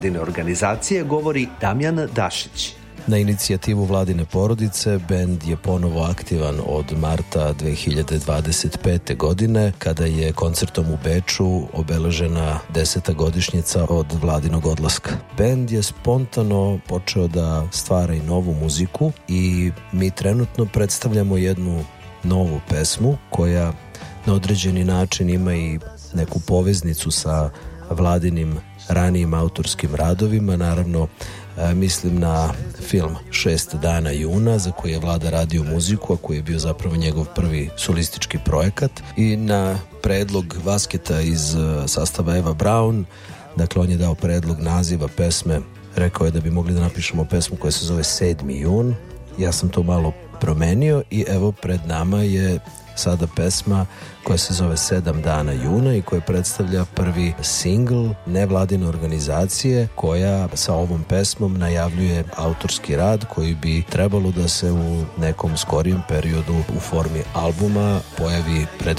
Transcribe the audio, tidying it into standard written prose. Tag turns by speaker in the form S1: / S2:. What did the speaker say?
S1: organizacije govori Damjan Dašić.
S2: Na inicijativu Vladine porodice, bend je ponovo aktivan od marta 2025. godine, kada je koncertom u Beču obeležena 10. godišnjica od Vladinog odlaska. Bend je spontano počeo da stvara i novu muziku i mi trenutno predstavljamo jednu novu pesmu koja na određeni način ima i neku poveznicu sa Vladinim ranijim autorskim radovima. Naravno, mislim na film 6 dana juna, za koji je Vlada radio muziku, a koji je bio zapravo njegov prvi solistički projekat, i na predlog Vasketa iz sastava Eva Braun. Dakle, on je dao predlog naziva pesme, rekao je da bi mogli da napišemo pesmu koja se zove 7. jun. Ja sam to malo promenio i evo pred nama je sada pesma koja se zove 7 dana juna i koja predstavlja prvi singl nevladine organizacije koja sa ovom pesmom najavljuje autorski rad koji bi trebalo da se u nekom skorijem periodu u formi albuma pojavi pred